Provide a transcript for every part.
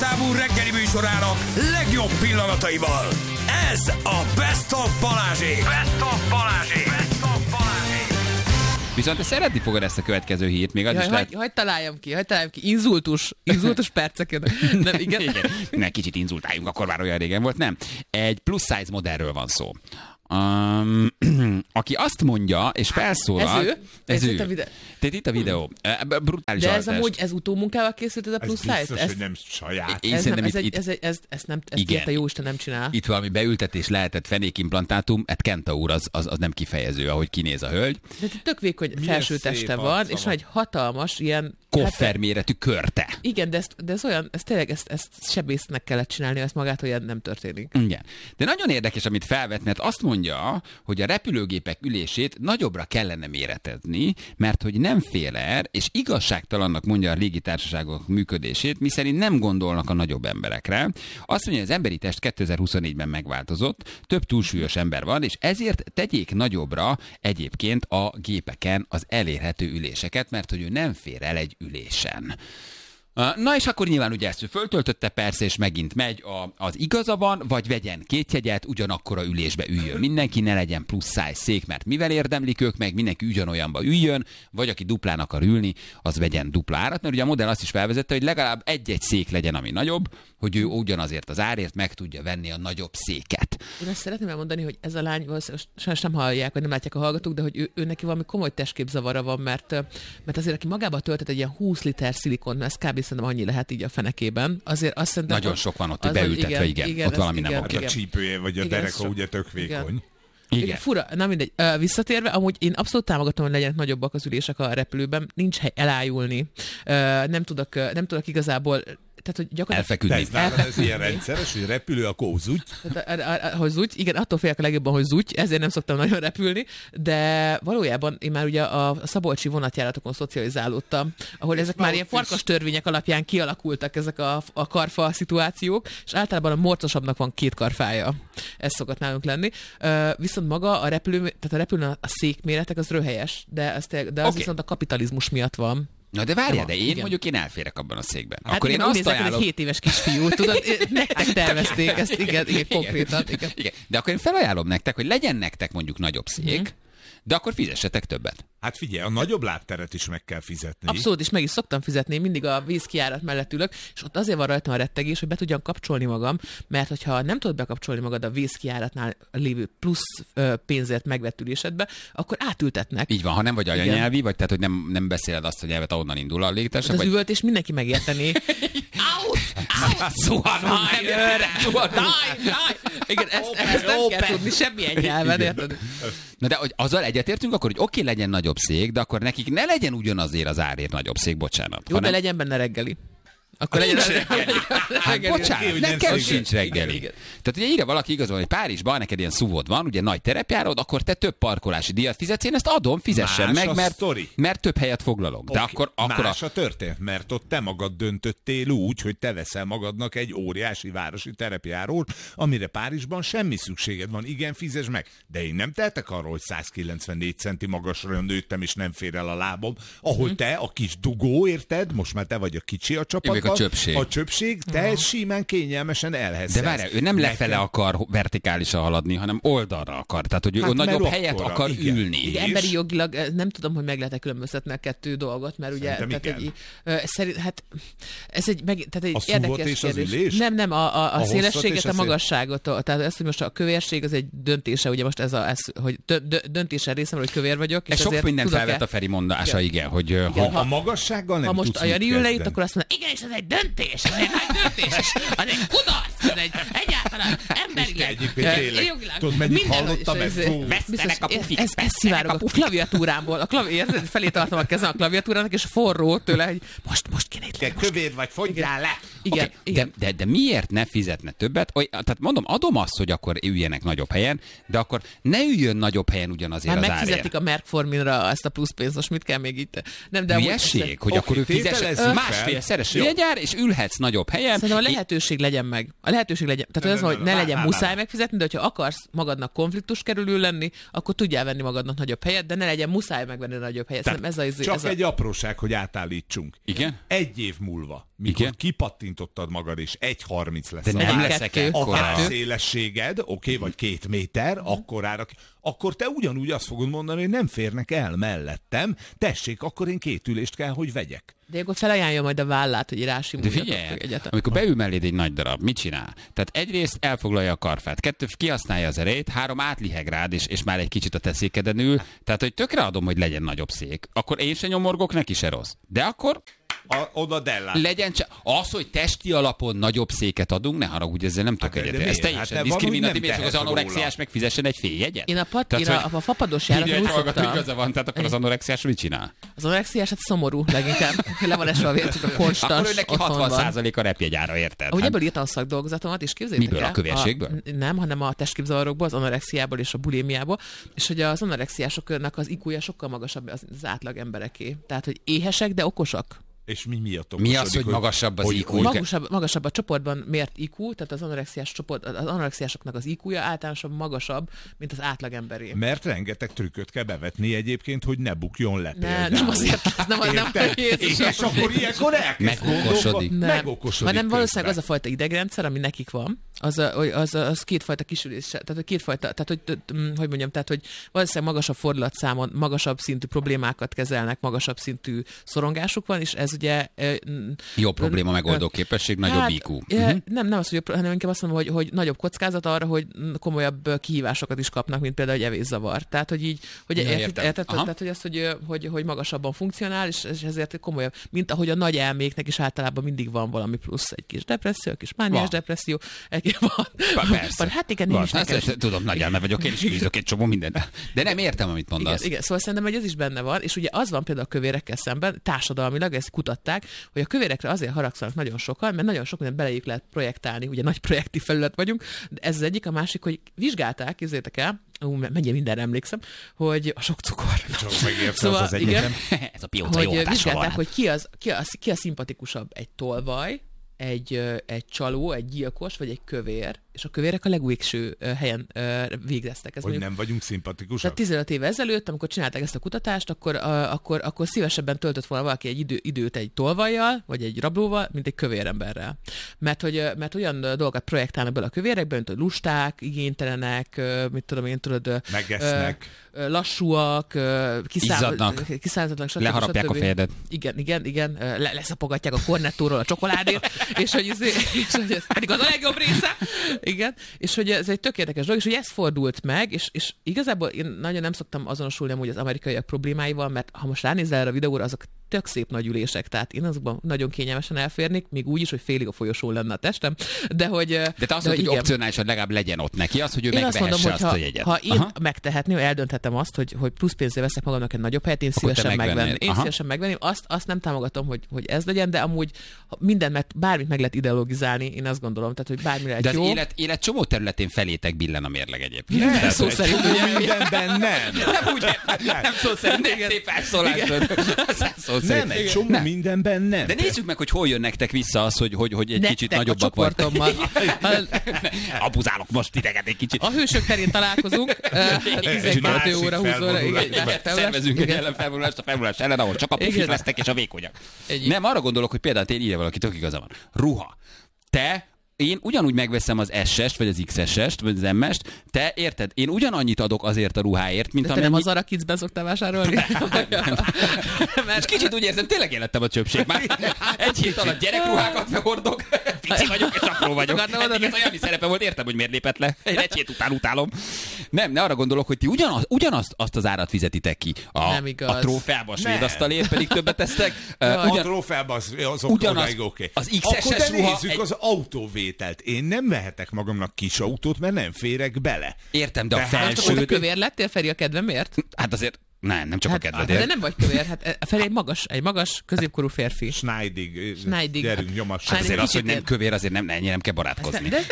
számú reggeli műsorának legjobb pillanataival. Ez a Best of Balázsék. Best of Balázsék. Best of Balázsék. Viszont te szeretni fogod ezt a következő hírt, még az is lehet... Hagy találjam ki, inzultus perceket. Nem, igen. Ne, kicsit inzultáljunk, akkor már olyan régen volt, nem. Egy plus size modellről van szó. Aki azt mondja, és felszólal... Ez ő. Tehát itt a videó. Brutális. De ez utómunkával készült ez a plus size? Ez biztos, hogy nem saját. Ezt a jóisten nem csinál. Itt valami beültetés lehetett, fenékimplantátum, Kenta úr az nem kifejező, ahogy kinéz a hölgy. De tök vékony felső teste van, és van egy hatalmas ilyen... Kofferméretű körte. Igen, de ez olyan, ezt sebésznek kellett csinálni, ezt magától ilyen nem történik. Igen. De nagyon érdekes, amit felvet, mert azt mondja, hogy a repülőgépek ülését nagyobbra kellene méretezni, mert hogy nem fél el, és igazságtalannak mondja a légitársaságok működését, miszerint nem gondolnak a nagyobb emberekre. Azt mondja, hogy az emberi test 2024-ben megváltozott, több túlsúlyos ember van, és ezért tegyék nagyobbra egyébként a gépeken az elérhető üléseket, mert hogy ő nem fér el egy ülésen. Na és akkor nyilván ugye ezt ő föltöltötte persze, és megint megy, az igaza van, vagy vegyen két jegyet, ugyanakkor a ülésbe üljön mindenki, ne legyen plusz size szék, mert mivel érdemlik ők meg, mindenki ugyanolyanba üljön, vagy aki duplán akar ülni, az vegyen dupla árat, mert ugye a modell azt is felvezette, hogy legalább egy-egy szék legyen, ami nagyobb, hogy ő ugyanazért az árért meg tudja venni a nagyobb széket. Én azt szeretném elmondani, hogy ez a lány, sajnos nem hallják, vagy nem látják a hallgatók, de hogy ő neki valami komoly testképzavara van, mert azért aki magába töltött egy ilyen 20 liter szilikont, mert ez kb. Szerintem annyi lehet így a fenekében. Azért azt szerintem, nagyon sok van ott, hogy beültetve, igen. Ott valami nem oké. A csípője vagy a dereka ugye tök vékony. Igen. Fura, na mindegy. Visszatérve, amúgy én abszolút támogatom, hogy legyenek nagyobbak az ülések a repülőben. Nincs hely elájulni. Nem tudok igazából... Tehát, hogy gyakorlatilag... Elfeküdni. Ez ilyen rendszeres, hogy repülő, akkor zúgy. Hogy zúgy, igen, attól félek a legjobban, hogy zúgy, ezért nem szoktam nagyon repülni, de valójában én már ugye a szabolcsi vonatjáratokon szocializálódtam, ahol ezek már ilyen farkas törvények alapján kialakultak ezek a karfa szituációk, és általában a morcosabbnak van két karfája. Ez szokott nálunk lenni. Viszont maga a repülőn a székméretek az röhelyes, de az viszont a kapitalizmus miatt van. Na de várjál, de én mondjuk én elférek abban a székben. Hát akkor én azt ajánlom... egy 7 éves kisfiú, tudod, nektek tervezték ezt, igen, konkrétan. Igen. De akkor én felajánlom nektek, hogy legyen nektek mondjuk nagyobb szék, de akkor fizessetek többet. Hát figyelj, a nagyobb lábteret is meg kell fizetni. Abszolút, és meg is szoktam fizetni, mindig a vízkijárat mellett ülök, és ott azért van rajtam a rettegés, hogy be tudjam kapcsolni magam, mert hogyha nem tudod bekapcsolni magad a vízkijáratnál lévő plusz pénzért megvett ülésedbe, akkor átültetnek. Így van, ha nem vagy anyanyelvi, vagy tehát, hogy nem beszéled azt, hogy elvet onnan indul a légitársaság. Az üvölt, és mindenki megértené. Igen, ezt nem kell tudni semmilyen nyelven, érted? Na de hogy azzal egyetértünk, akkor, hogy oké, legyen nagyobb szék, de akkor nekik ne legyen ugyanazért az árért nagyobb szék, bocsánat. Jó, de legyen benne reggeli. Akkor legyen reggeli. Hát bocsánat, nekem sincs reggeli. Tehát ugye írja valaki igazol, hogy Párizsban neked ilyen szuvod van, ugye nagy terepjárod, akkor te több parkolási díjat fizetsz, én ezt adom, fizessen meg, mert több helyet foglalok. De akkor más a történet, mert ott te magad döntöttél úgy, hogy te veszel magadnak egy óriási városi terepjárót, amire Párizsban semmi szükséged van. Igen, fizes meg. De én nem tehetek arról, hogy 194 centi magasra nőttem, és nem fér el a lábom. Ahol te, a kis dugó, érted? Most már te vagy a kicsi a csapatban. A csöpség, te simán kényelmesen elheszelsz. De várjál, ő nem lefele akar vertikálisan haladni, hanem oldalra akar. Tehát, hogy ő nagyobb helyet akar ülni. Igen, emberi jogilag nem tudom, hogy meg lehet-e különböztetni a kettő dolgot, mert ugye ez egy érdekes kérdés. Nem, a szélességet, a magasságot. Tehát ez, hogy most a kövérsség, az egy döntése, ugye most hogy döntése részemről, hogy kövér vagyok. És sok mindent felvet a Feri mondása, igen, hogy a magassággal nem tudsz mit kezdeni. Ha most a Jani üleit, akkor azt mondja, igen, és ez egy döntés, az egy kudarc, ez egy egyáltalán emberileg, jogilag. Tudod, mennyit hallottam ezt? Ez szivárog a klaviatúrámból. Felé tartom a kezem a klaviatúrának, és forró tőle, hogy most kéne itt lenni. Kövér vagy, fogyjál le! Igen. De miért ne fizetne többet? Tehát mondom, adom azt, hogy akkor üljenek nagyobb helyen, de akkor ne üljön nagyobb helyen ugyanazért az árért. Megfizetik a Merck-Forminra ezt a pluszpénzt, most mit kell még itt? Hülyeség, hogy akkor ő fizesse másfélszeres jegyár, és ülhetsz nagyobb helyen. Szerintem a lehetőség legyen meg. A lehetőség legyen. Tehát az, hogy ne legyen muszáj megfizetni, de hogyha akarsz magadnak konfliktus kerülő lenni, akkor tudjál venni magadnak nagyobb helyet, de ne legyen muszáj megvenni nagyobb helyet. Csak egy apróság, hogy átállítsunk. Igen? 1 év múlva mikor kipattintottad magad, és 1,30 lesz. De nem leszek kettő. A ekkora. válszélességed, vagy 2 méter, akkor te ugyanúgy azt fogod mondani, hogy nem férnek el mellettem, tessék, akkor én 2 ülést kell, hogy vegyek. De akkor felajánlja majd a vállát, hogy De rásimuljatok figyelj, egyet. amikor beül melléd egy nagy darab, mit csinál? Tehát egyrészt elfoglalja a karfát, 2 kihasználja az erejét, 3 átliheg rád, és már egy kicsit a te székeden ül. Tehát, hogy tökre adom, hogy legyen nagyobb szék. Akkor én se nyomorgok, neki se rossz. De akkor Oda dellát. legyen csak az, hogy testi alapon nagyobb széket adunk, ne haragudj, ezzel nem tök de egyet. miért? Ez Hát teljesen te diszkriminatív, valahogy és nem az anorexiás tehet meg fizessen egy féljegyet. Én a fapados járaton úgy szoktam. Igaza van, tehát akkor az anorexiás mit csinál? Az anorexiás, hát szomorú leginkább. Le van esve a vércukor, Akkor konstans ő neki otthon van. 60% a repjegyára, érted? Ahogy Hát, ebből írtam a szakdolgozatomat, és képzeljétek Miből? el, A kövérségből? Nem, hanem a testképzavarokból, az anorexiából és a bulémiából, és hogy az anorexiásoknak az IQ-ja sokkal magasabb az átlag embereké. Tehát, hogy éhesek, de okosak. És mi miatt Mi az, hogy magasabb az IQ? Magasabb a csoportban mért IQ, tehát az anorexiásoknak az IQ-ja általánosabb magasabb, mint az átlagemberé. Mert rengeteg trükköt kell bevetni egyébként, hogy ne bukjon le például. Nem azért, nem Jézusom. És akkor ilyenkor elkezd Megokosodik. Megokosodik. Hanem valószínűleg az a közben. fajta idegrendszer, ami nekik van, az kétfajta kisülés, tehát hogy mondjam, tehát hogy valószínűleg magasabb fordulatszámon, magasabb szintű problémákat kezelnek, magasabb szintű szorongásuk van, és ez ugye... Jó probléma megoldó képesség, nagyobb IQ. Nem az, hogy hanem inkább azt mondom, hogy nagyobb kockázat arra, hogy komolyabb kihívásokat is kapnak, mint például egy evészavar. Tehát, hogy így, hogy tehát, hogy az, hogy magasabban funkcionál, és ezért komolyabb, mint ahogy a nagy elméknek is általában mindig van valami plusz, egy kis depresszió, egy kis mániás depresszió, van. Persze. Hát igen, én is nekem is. Tudom, nagy elme vagyok, én is küzdök egy csomó mindent. De nem értem, amit mondasz. Igen, szóval szerintem, hogy ez is benne van, és ugye az van például a kövérekkel szemben, társadalmilag ezt kutatták, hogy a kövérekre azért haragszanak nagyon sokan, mert nagyon sok mindent belejük lehet projektálni, ugye nagy projekti felület vagyunk, de ez az egyik, a másik, hogy vizsgálták, képzeljétek el, mennyire mindenre emlékszem, hogy a sok cukor. Csak megérte Szóval, az egyetem. Ez a pióca jó hogy hatása vizsgálták, van. hogy ki a szimpatikusabb, egy tolvaj, egy csaló, egy gyilkos, vagy egy kövér, és a kövérek a legvégső helyen végeztek. Ez Hogy mondjuk, nem vagyunk szimpatikusak? tehát 15 éve ezelőtt, amikor csinálták ezt a kutatást, akkor szívesebben töltött volna valaki egy időt egy tolvajjal, vagy egy rablóval, mint egy kövéremberrel. Mert olyan dolgokat projektálnak bele a kövérekbe, mint hogy lusták, igénytelenek, mit tudom én, tudod, Megesznek. lassúak, kiszállítatlanak, stb. Leharapják a fejedet. Igen, leszapogatják a kornettóról a csokoládét, és hogy ez pedig az a legjobb része. Igen, és hogy ez egy tök érdekes dolog, és hogy ez fordult meg, és igazából én nagyon nem szoktam azonosulni amúgy az amerikaiak problémáival, mert ha most ránézel erre a videóra, azok tök szép nagy ülések, tehát én azokban nagyon kényelmesen elférnék, még úgy is, hogy félig a folyosón lenne a testem, de hogy... De te azt mondod, hogy opcionálisan legalább legyen ott neki az, hogy ő megvehesse azt a jegyet. Ha én megtehetném, eldönthetem azt, hogy plusz pénzzel veszek magamnak egy nagyobb helyet, én szívesen megvenném. Én szívesen megvenném, azt nem támogatom, hogy ez legyen, de amúgy mindent, bármit meg lehet ideologizálni, én azt gondolom, tehát hogy bármi lehet de jó. Az élet csomó területén felétek billen a mérleg egyébként. Nem, szó szerint ugye. Mindenben nem. Nem szó szerint, nem szép elszólásod. Nem, egy csomó mindenben nem. De nézzük meg, hogy hol jön nektek vissza az, hogy egy kicsit nagyobbak vagy. Abuzálok most titeket egy kicsit. A hősök terén találkozunk, 12 óra 20 óra. Szervezünk egy ellenfelvonulást a felvonulás ellen, ahol csak a pufik lesznek és a vékonyak. Nem, arra gondolok, hogy például én írja valaki, tök igaza van. Ruha. Én ugyanúgy megveszem az S-est, vagy az XS-est, vagy az M-est, te érted? Én ugyanannyit adok azért a ruháért, mint de te nem az Zara Kidsben szoktál vásárolni? Mert kicsit úgy érzem, tényleg élettem a csöpség. Már egy hét alatt gyerekruhákat hordok, pici vagyok és apró vagyok. Eddig ez olyan szerepe volt, értem, hogy miért lépett le. Egy hét után utálom. Nem, arra gondolok, hogy ti ugyanazt az árat fizetitek ki. A trófeába, a svéd asztalért pedig többet tesztek. A trófeába az odáig oké. Az XS-es ruha... Nézzük az autóvételt. Én nem vehetek magamnak kis autót, mert nem férek bele. Értem, de a felső... Most kövér lettél, Feri, a kedvemért? Hát azért... Nem csak a kedvedért. De nem vagy kövér, hát Feri egy magas, középkorú férfi. Schneidig. Gyerünk, nyomass. Hát azért az, hogy nem kövér, azért nem kell barátkozni. De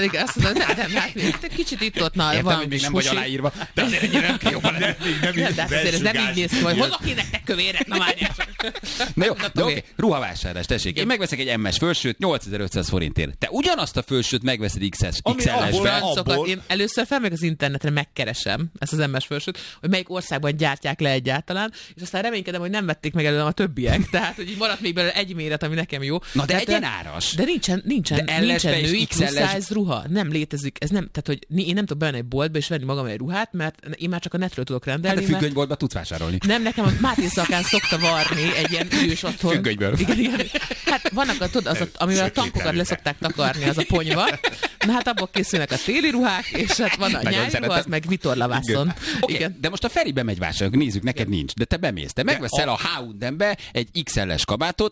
nem, kicsit itt ott van. Értem, hogy még nem vagy aláírva, de azért ennyire nem kell jobban lenni. De azért ez nem így néz ki, hogy hozok én nektek kövéret, na várjátok. Na jó, de oké, ruhavásárlás, tessék. Én megveszek egy MS fölsőt 8500 forintért. Te ugyanazt a fölsőt megveszed XL-esben. Én először felmegyek az internetre, megkeresem ezt az MS fölsőt, hogy melyik országban gyártják gyártják le egyáltalán, és aztán reménykedem, hogy nem vették meg előlem a többiek, tehát hogy így maradt még belőle egy méret, ami nekem jó. Na de tehát, egyenáras. De nincsen női plus size ruha. Nem létezik. Ez nem, tehát hogy én nem tudok bemenni egy boltba és venni magam egy ruhát, mert én már csak a netről tudok rendelni. Hát a függönyboltba tudsz vásárolni. Nem, nekem a Máté Szakán szokta varni egy ilyen idős otthon. Függönyből. Igen. Hát vannak amivel a tankokat leszokták takarni, az a ponyva. Na hát abból készülnek a téli ruhák, és hát van a nyári ruha, az meg vitorlavászon. Igen. De most a Feri bemegy vásárolni, nézzük, neked nincs, de te bemész. Te megveszel a H&M-be egy XL-es kabátot,